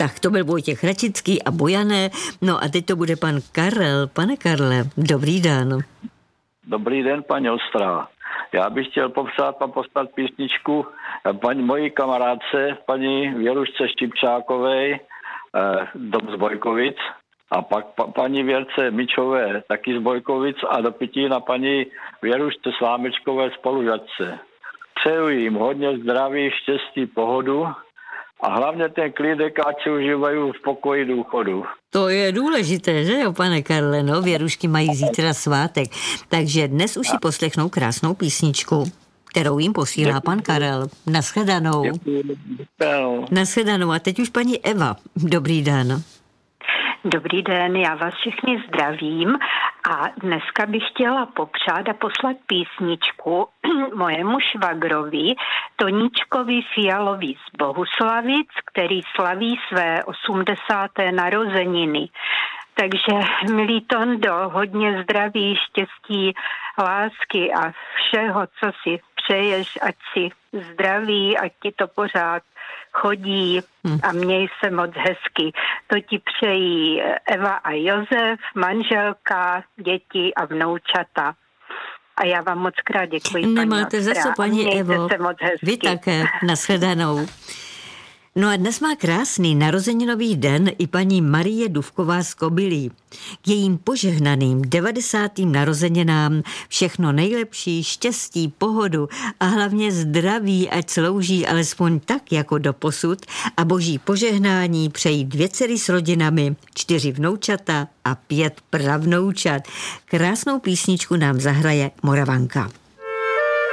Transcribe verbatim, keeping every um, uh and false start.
Tak to byl Vojtěch Račický a Bojané. No a teď to bude pan Karel. Pane Karle, dobrý den. Dobrý den, paní Ostrá. Já bych chtěl popřát a poslat písničku paní mojí kamarádce, paní Věrušce Štipčákové, eh, dom z Bojkovic, a pak pa, paní Věrce Mičové, taky z Bojkovic, a do pití na paní Věrušce Slámečkové spolužačce. Přeju jim hodně zdraví, štěstí, pohodu a hlavně ten klídek, ať si užívají v pokoji důchodu. To je důležité, že jo, pane Karle, no, Věrušky mají zítra svátek, takže dnes už si poslechnou krásnou písničku, kterou jim posílá pan Karel. Naschledanou. Naschledanou. A teď už paní Eva. Dobrý den. Dobrý den, já vás všechny zdravím a dneska bych chtěla popřát a poslat písničku mojemu švagrovi Toníčkovi Fialovi z Bohuslavic, který slaví své osmdesáté narozeniny. Takže, milý Tondo, hodně zdraví, štěstí, lásky a všeho, co si přeješ, ať si zdraví, ať ti to pořád chodí a měj se moc hezky. To ti přejí Eva a Josef, manželka, děti a vnoučata. A já vám moc krát děkuji. Nemáte za co, paní Evo. Vy také. Nashledanou. No a dnes má krásný narozeninový den i paní Marie Dufková z Kobylí. K jejím požehnaným devadesátým narozeninám všechno nejlepší, štěstí, pohodu a hlavně zdraví, ať slouží alespoň tak jako doposud, a boží požehnání přejí dvě dcery s rodinami, čtyři vnoučata a pět pravnoučat. Krásnou písničku nám zahraje Moravanka.